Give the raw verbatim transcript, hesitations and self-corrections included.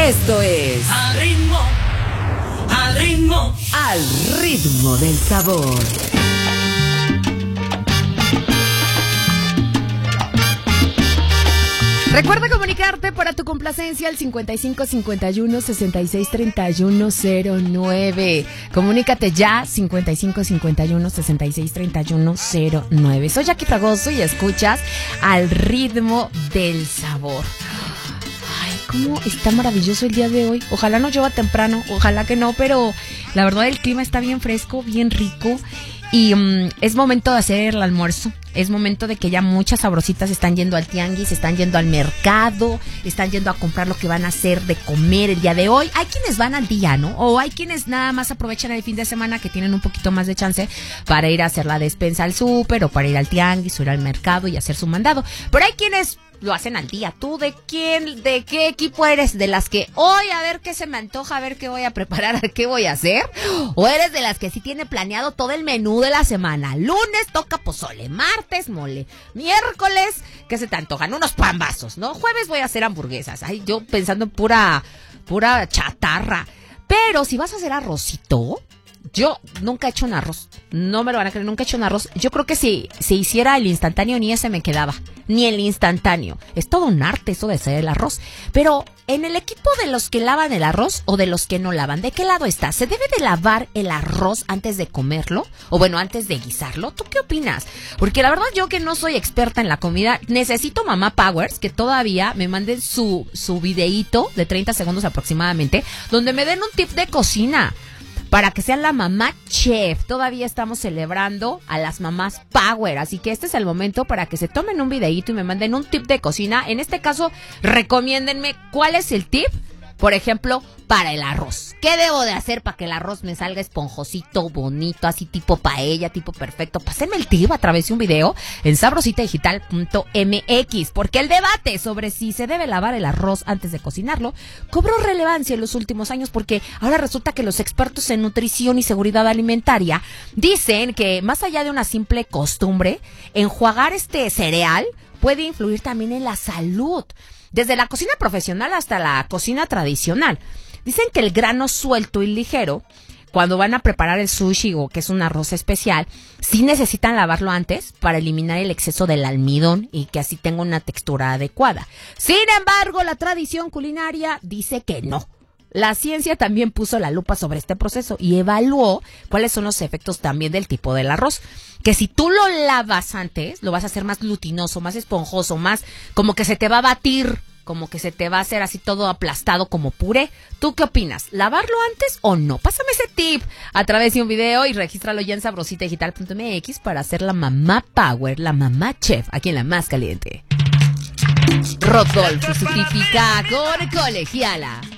Esto es Al ritmo, al ritmo, Al ritmo del sabor. Recuerda comunicarte para tu complacencia al cincuenta y cinco cincuenta y uno sesenta y seis treinta y uno cero nueve. Comunícate ya, cincuenta y cinco cincuenta y uno sesenta y seis treinta y uno cero nueve. Soy Jackie Fragoso y escuchas Al ritmo del sabor. Ay, cómo está maravilloso el día de hoy. Ojalá no llueva temprano, ojalá que no, pero la verdad el clima está bien fresco, bien rico. Y um, es momento de hacer el almuerzo. Es momento de que ya muchas sabrositas están yendo al tianguis, están yendo al mercado, están yendo a comprar lo que van a hacer de comer el día de hoy. Hay quienes van al día, ¿no? O hay quienes nada más aprovechan el fin de semana que tienen un poquito más de chance para ir a hacer la despensa al súper o para ir al tianguis o ir al mercado y hacer su mandado. Pero hay quienes lo hacen al día. ¿Tú de quién, de qué equipo eres? ¿De las que hoy a ver qué se me antoja, a ver qué voy a preparar, qué voy a hacer? ¿O eres de las que sí tiene planeado todo el menú de la semana? Lunes toca pozole, martes mole, miércoles, ¿qué se te antojan? Unos pambazos, ¿no? Jueves voy a hacer hamburguesas. Ay, yo pensando en pura, pura chatarra. Pero si vas a hacer arrocito, yo nunca he hecho un arroz. No me lo van a creer, nunca he hecho un arroz. Yo creo que si se hiciera el instantáneo ni ese me quedaba. Ni el instantáneo. Es todo un arte eso de hacer el arroz. Pero en el equipo de los que lavan el arroz o de los que no lavan, ¿de qué lado está? ¿Se debe de lavar el arroz antes de comerlo? O bueno, antes de guisarlo. ¿Tú qué opinas? Porque la verdad yo que no soy experta en la comida, necesito Mamá Powers que todavía me manden su, su videíto de treinta segundos aproximadamente, donde me den un tip de cocina. Para que sean la mamá chef. Todavía estamos celebrando a las mamás power. Así que este es el momento para que se tomen un videíto y me manden un tip de cocina. En este caso, recomiéndenme cuál es el tip, por ejemplo, para el arroz. ¿Qué debo de hacer para que el arroz me salga esponjosito, bonito, así tipo paella, tipo perfecto? Pásenme el tip a través de un video en sabrosita digital punto m x, porque el debate sobre si se debe lavar el arroz antes de cocinarlo cobró relevancia en los últimos años, porque ahora resulta que los expertos en nutrición y seguridad alimentaria dicen que más allá de una simple costumbre, enjuagar este cereal puede influir también en la salud. Desde la cocina profesional hasta la cocina tradicional. Dicen que el grano suelto y ligero, cuando van a preparar el sushi o que es un arroz especial, sí necesitan lavarlo antes para eliminar el exceso del almidón y que así tenga una textura adecuada. Sin embargo, la tradición culinaria dice que no. La ciencia también puso la lupa sobre este proceso y evaluó cuáles son los efectos también del tipo del arroz. Que si tú lo lavas antes, lo vas a hacer más glutinoso, más esponjoso, más como que se te va a batir, como que se te va a hacer así todo aplastado como puré. ¿Tú qué opinas? ¿Lavarlo antes o no? Pásame ese tip a través de un video y regístralo ya en sabrosita digital punto m x para hacer la mamá power, la mamá chef, aquí en La Más Caliente. Rodolfo, su típica con colegiala.